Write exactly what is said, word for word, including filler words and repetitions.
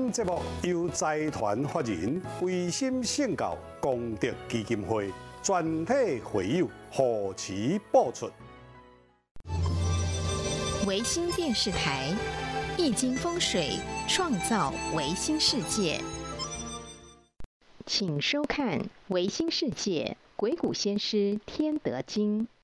档节目由财团法人维心圣教功德基金会全体会友护持播出。 维新电视台易经风水创造维新世界，请收看《维新世界鬼谷先师天德经》。